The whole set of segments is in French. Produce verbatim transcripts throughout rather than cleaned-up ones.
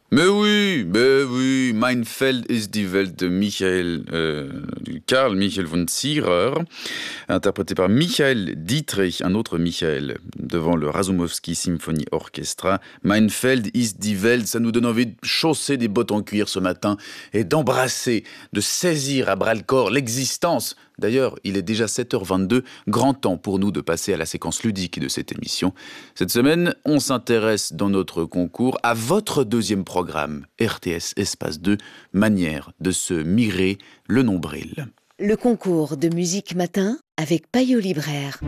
Mais oui, mais oui, Mein Feld ist die Welt de Michael, euh, Karl Michael von Zierer, interprété par Michael Dietrich, un autre Michael, devant le Rasumowski Symphony Orchestra. Mein Feld ist die Welt, ça nous donne envie de chausser des bottes en cuir ce matin et d'embrasser, de saisir à bras-le-corps l'existence. D'ailleurs, il est déjà sept heures vingt-deux, grand temps pour nous de passer à la séquence ludique de cette émission. Cette semaine, on s'intéresse dans notre concours à votre deuxième programme, R T S Espace deux, manière de se mirer le nombril. Le concours de musique matin avec Payot Libraire.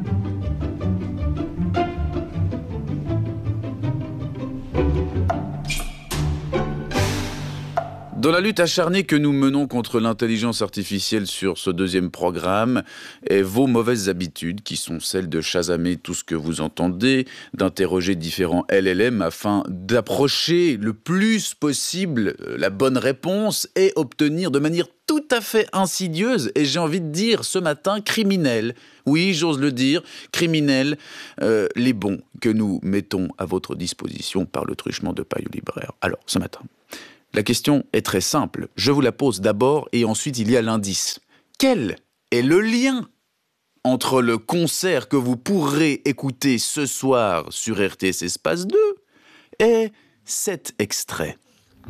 Dans la lutte acharnée que nous menons contre l'intelligence artificielle sur ce deuxième programme, et vos mauvaises habitudes, qui sont celles de chasamer tout ce que vous entendez, d'interroger différents L L M afin d'approcher le plus possible la bonne réponse et obtenir de manière tout à fait insidieuse, et j'ai envie de dire ce matin criminelle, oui j'ose le dire, criminelle, euh, les bons que nous mettons à votre disposition par le truchement de Payot Libraire. Alors ce matin, la question est très simple. Je vous la pose d'abord et ensuite il y a l'indice. Quel est le lien entre le concert que vous pourrez écouter ce soir sur R T S Espace deux et cet extrait ?